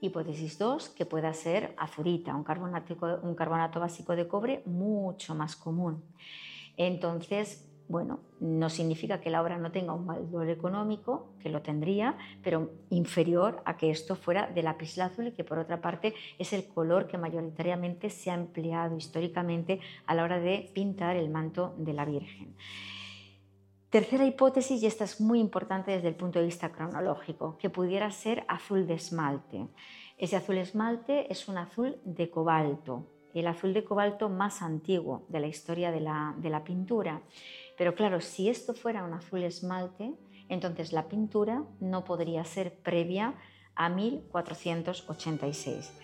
Hipótesis 2, que pueda ser azurita, un carbonato básico de cobre mucho más común. Entonces, bueno, no significa que la obra no tenga un valor económico, que lo tendría, pero inferior a que esto fuera de lapislázuli, que por otra parte es el color que mayoritariamente se ha empleado históricamente a la hora de pintar el manto de la Virgen. Tercera hipótesis, y esta es muy importante desde el punto de vista cronológico, que pudiera ser azul de esmalte. Ese azul esmalte es un azul de cobalto, el azul de cobalto más antiguo de la historia de la pintura. Pero claro, si esto fuera un azul esmalte, entonces la pintura no podría ser previa a 1486.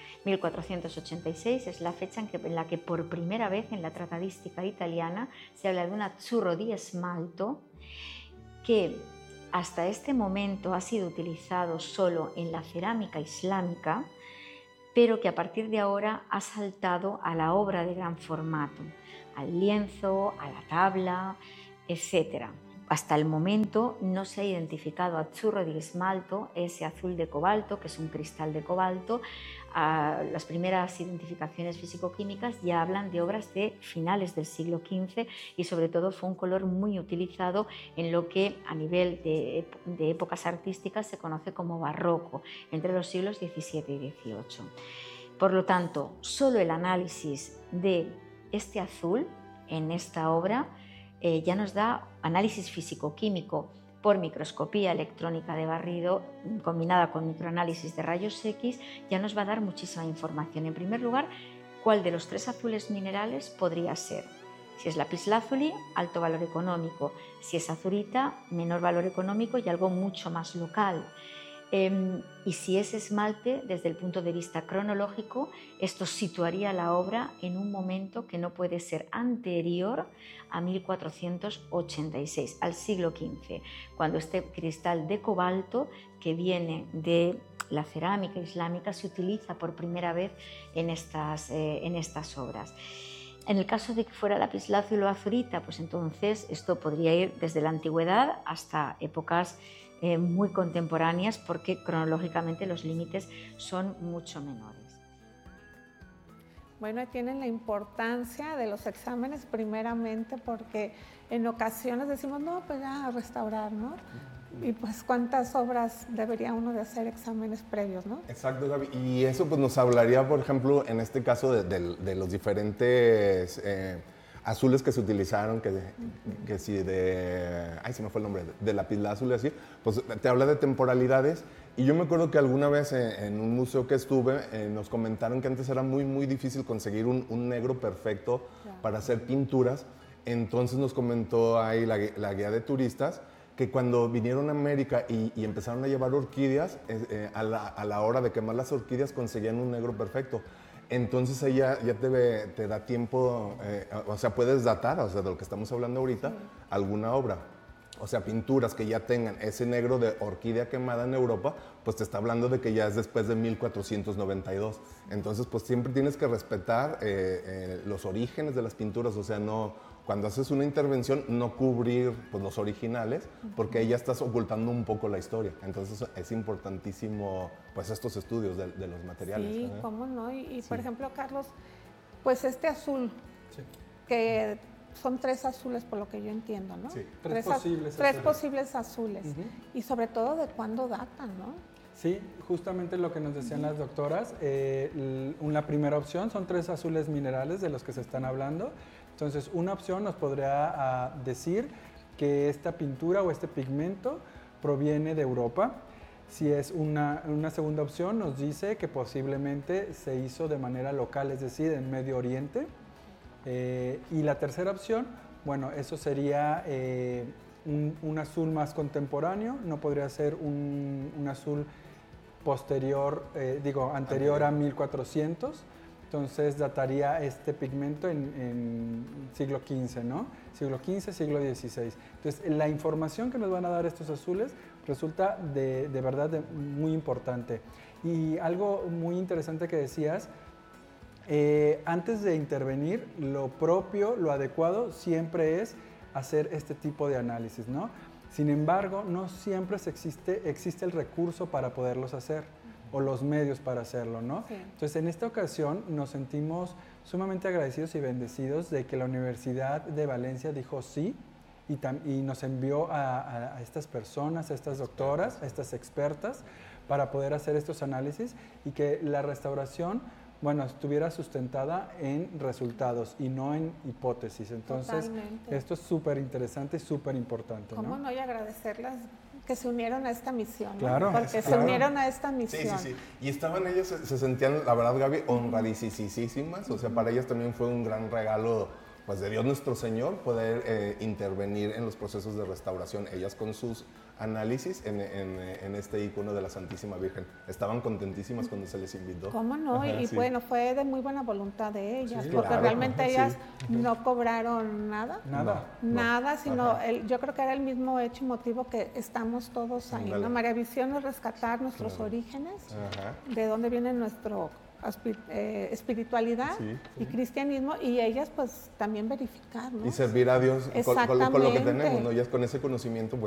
1486 es la fecha en la que por primera vez en la tratadística italiana se habla de un azzurro di esmalto que hasta este momento ha sido utilizado solo en la cerámica islámica, pero que a partir de ahora ha saltado a la obra de gran formato, al lienzo, a la tabla, etc. Hasta el momento no se ha identificado azzurro di esmalto, ese azul de cobalto, que es un cristal de cobalto. Las primeras identificaciones físico-químicas ya hablan de obras de finales del siglo XV y sobre todo fue un color muy utilizado en lo que a nivel de épocas artísticas se conoce como barroco, entre los siglos XVII y XVIII. Por lo tanto, solo el análisis de este azul en esta obra ya nos da análisis físico-químico por microscopía electrónica de barrido combinada con microanálisis de rayos X, ya nos va a dar muchísima información. En primer lugar, ¿cuál de los tres azules minerales podría ser? Si es lapislázuli, alto valor económico. Si es azurita, menor valor económico y algo mucho más local. Y si es esmalte, desde el punto de vista cronológico, esto situaría la obra en un momento que no puede ser anterior a 1486, al siglo XV, cuando este cristal de cobalto que viene de la cerámica islámica se utiliza por primera vez en estas obras. En el caso de que fuera lapislázuli o azurita, pues entonces esto podría ir desde la antigüedad hasta épocas muy contemporáneas, porque cronológicamente los límites son mucho menores. Bueno, ahí tienen la importancia de los exámenes primeramente, porque en ocasiones decimos, no, pues ya a restaurar, ¿no? Y pues cuántas obras debería uno de hacer exámenes previos, ¿no? Exacto, Gaby. Y eso pues nos hablaría, por ejemplo, en este caso de los diferentes azules que se utilizaron, que si ay, se me fue el nombre, de lapislázuli, así, pues te habla de temporalidades. Y yo me acuerdo que alguna vez en un museo que estuve, nos comentaron que antes era muy, muy difícil conseguir un negro perfecto para hacer pinturas. Entonces nos comentó ahí la guía de turistas que cuando vinieron a América y empezaron a llevar orquídeas, a la hora de quemar las orquídeas conseguían un negro perfecto. Entonces ahí ya te da tiempo, o sea, puedes datar, o sea, de lo que estamos hablando ahorita, alguna obra. O sea, pinturas que ya tengan ese negro de orquídea quemada en Europa, pues te está hablando de que ya es después de 1492. Entonces, pues siempre tienes que respetar los orígenes de las pinturas, o sea, no, cuando haces una intervención, no cubrir pues, los originales, porque ahí ya estás ocultando un poco la historia. Entonces, es importantísimo pues estos estudios de los materiales. Sí, cómo no. Y por ejemplo, Carlos, pues este azul, que son tres azules por lo que yo entiendo, ¿no? Sí, tres posibles azules. Y sobre todo de cuándo datan, ¿no? Sí, justamente lo que nos decían las doctoras, la primera opción son tres azules minerales de los que se están hablando. Entonces, una opción nos podría decir que esta pintura o este pigmento proviene de Europa. Si es una segunda opción, nos dice que posiblemente se hizo de manera local, es decir, en Medio Oriente. Y la tercera opción, bueno, eso sería un azul más contemporáneo, no podría ser un azul anterior a 1400, entonces dataría este pigmento en siglo XV, ¿no? Siglo XV, siglo XVI. Entonces, la información que nos van a dar estos azules resulta de verdad muy importante. Y algo muy interesante que decías, antes de intervenir, lo propio, lo adecuado siempre es hacer este tipo de análisis, ¿no? Sin embargo, no siempre existe el recurso para poderlos hacer. o los medios para hacerlo, ¿no? Sí. Entonces, en esta ocasión nos sentimos sumamente agradecidos y bendecidos de que la Universidad de Valencia dijo sí y nos envió a estas personas, a estas doctoras, a estas expertas, para poder hacer estos análisis y que la restauración, bueno, estuviera sustentada en resultados y no en hipótesis. Entonces, Totalmente. esto es súper interesante y súper importante, ¿Cómo no? Y agradecerlas que se unieron a esta misión, ¿no? Claro, Porque se claro. unieron a esta Sí, misión. sí, sí. Y estaban ellas, se sentían, la verdad, Gaby, honradísimas. O sea, para ellas también fue un gran regalo, pues, de Dios nuestro Señor, poder intervenir en los procesos de restauración. Ellas con sus análisis en este icono de la Santísima Virgen. Estaban contentísimas cuando se les invitó. ¿Cómo no? Ajá, Y sí. bueno, fue de muy buena voluntad de ellas, Sí, porque claro, realmente sí. ellas no cobraron nada. Nada. Nada, sino Ajá. yo creo que era el mismo hecho y motivo que estamos todos ahí, Ándale. ¿no? María Visión es rescatar nuestros orígenes, Ajá. de dónde viene nuestro espiritualidad Sí, y cristianismo, y ellas pues también verificar, ¿no? Y servir a Dios con lo que Exactamente. tenemos, ¿no? Ellas con ese conocimiento, pues,